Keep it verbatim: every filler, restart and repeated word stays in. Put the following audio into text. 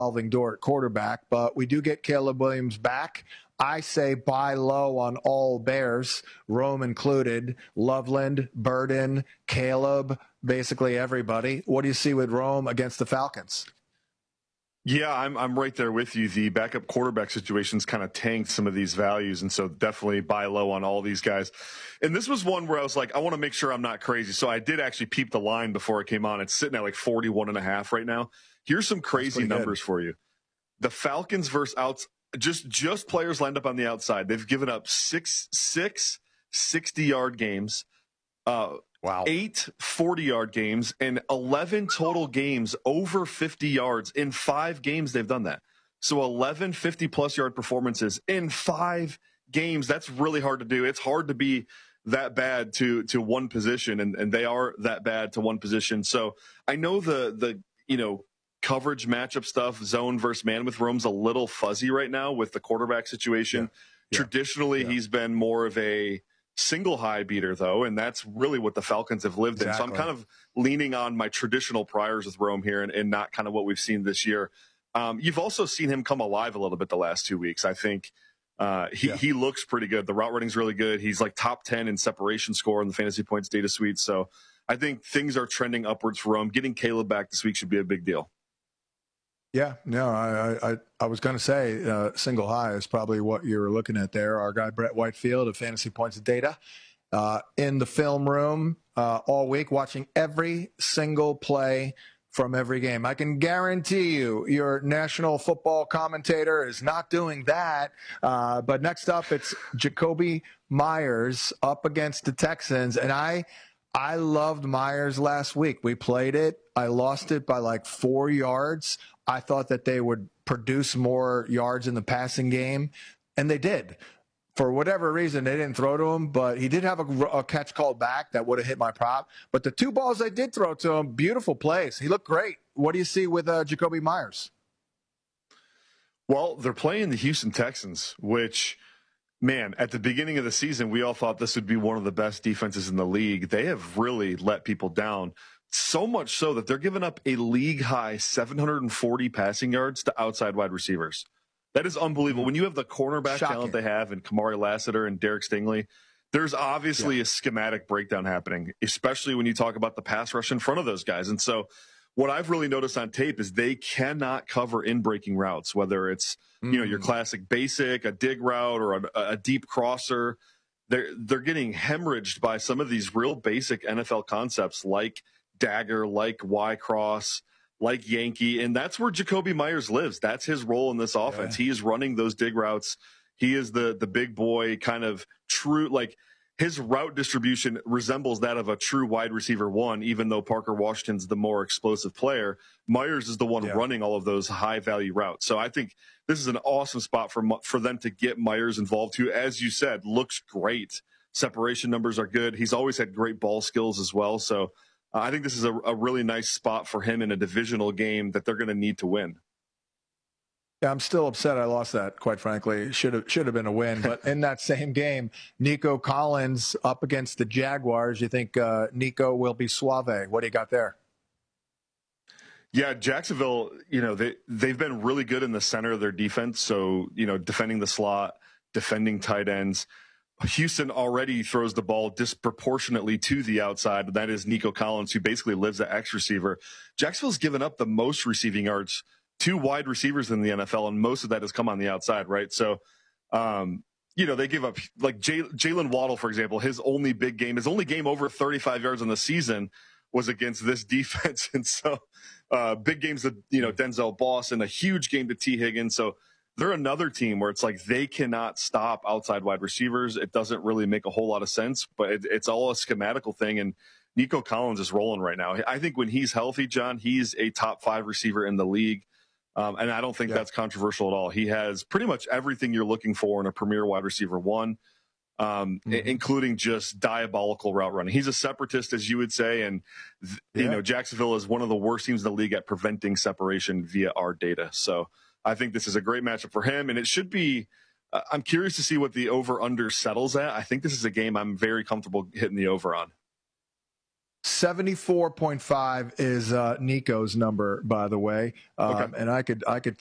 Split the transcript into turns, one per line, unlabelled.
revolving door at quarterback, but we do get Caleb Williams back. I say buy low on all Bears, Rome included, Loveland, Burden, Caleb, basically everybody. What do you see with Rome against the Falcons?
Yeah, I'm I'm right there with you. The backup quarterback situation's kind of tanked some of these values, and so definitely buy low on all these guys. And this was one where I was like, I want to make sure I'm not crazy. So I did actually peep the line before it came on. It's sitting at like forty-one and a half right now. Here's some crazy numbers good. for you. The Falcons versus outs, just just players lined up on the outside. They've given up six six sixty-yard games. Uh,
Wow.
Eight forty-yard games and eleven total games over fifty yards. In five games, they've done that. So eleven fifty-plus yard performances in five games. That's really hard to do. It's hard to be that bad to to one position, and, and they are that bad to one position. So I know the, the you know, coverage matchup stuff, zone versus man with Rome's a little fuzzy right now with the quarterback situation. Yeah. Yeah. Traditionally, yeah. he's been more of a single high beater, though, and that's really what the Falcons have lived exactly. in. So I'm kind of leaning on my traditional priors with Rome here and, and not kind of what we've seen this year. Um, you've also seen him come alive a little bit the last two weeks. I think uh, he, yeah. he looks pretty good. The route running's really good. He's like top ten in separation score in the fantasy points data suite. So I think things are trending upwards for Rome. Getting Caleb back this week should be a big deal.
Yeah, no, I I, I was going to say uh, single high is probably what you were looking at there. Our guy Brett Whitefield of Fantasy Points of Data uh, in the film room uh, all week, watching every single play from every game. I can guarantee you your national football commentator is not doing that. Uh, but next up, it's Jakobi Meyers up against the Texans, and I I loved Meyers last week. We played it. I lost it by like four yards. I thought that they would produce more yards in the passing game, and they did. For whatever reason, they didn't throw to him, but he did have a, a catch called back that would have hit my prop. But the two balls they did throw to him, beautiful plays. He looked great. What do you see with uh, Jakobi Meyers?
Well, they're playing the Houston Texans, which, man, at the beginning of the season, we all thought this would be one of the best defenses in the league. They have really let people down. So much so that they're giving up a league-high seven hundred forty passing yards to outside wide receivers. That is unbelievable. When you have the cornerback Shocking. talent they have in Kamari Lassiter and Derek Stingley, there's obviously yeah. a schematic breakdown happening, especially when you talk about the pass rush in front of those guys. And so what I've really noticed on tape is they cannot cover in-breaking routes, whether it's mm. you know your classic basic, a dig route, or a, a deep crosser. They're, they're getting hemorrhaged by some of these real basic N F L concepts like dagger, like Y-cross, like Yankee, and that's where Jakobi Meyers lives. That's his role in this offense. Yeah. He is running those dig routes. He is the the big boy kind of true, like his route distribution resembles that of a true wide receiver one, even though Parker Washington's the more explosive player. Meyers is the one yeah. running all of those high value routes. So I think this is an awesome spot for for them to get Meyers involved, who, as you said, looks great. Separation numbers are good. He's always had great ball skills as well. So Uh, I think this is a, a really nice spot for him in a divisional game that they're going to need to win.
Yeah, I'm still upset I lost that, quite frankly. Should have should have been a win. But in that same game, Nico Collins up against the Jaguars. You think uh, Nico will be suave? What do you got there?
Yeah, Jacksonville, you know, they, they've been really good in the center of their defense. So, you know, defending the slot, defending tight ends. Houston already throws the ball disproportionately to the outside. That is Nico Collins, who basically lives at X receiver. Jacksonville's given up the most receiving yards to wide receivers in the N F L, and most of that has come on the outside, right? So, um, you know, they give up, like J- Jalen Waddle, for example, his only big game, his only game over thirty-five yards on the season was against this defense. And so, uh, big games to, you know, Denzel Boss, and a huge game to T. Higgins. So, they're another team where it's like they cannot stop outside wide receivers. It doesn't really make a whole lot of sense, but it, it's all a schematical thing. And Nico Collins is rolling right now. I think when he's healthy, John, he's a top five receiver in the league. Um, and I don't think yeah. that's controversial at all. He has pretty much everything you're looking for in a premier wide receiver one, um, mm-hmm. I- including just diabolical route running. He's a separatist, as you would say. And, th- yeah. you know, Jacksonville is one of the worst teams in the league at preventing separation via our data. So, I think this is a great matchup for him, and it should be uh, – I'm curious to see what the over-under settles at. I think this is a game I'm very comfortable hitting the over on.
seventy-four point five is uh, Nico's number, by the way, um,
Okay.
and I could I could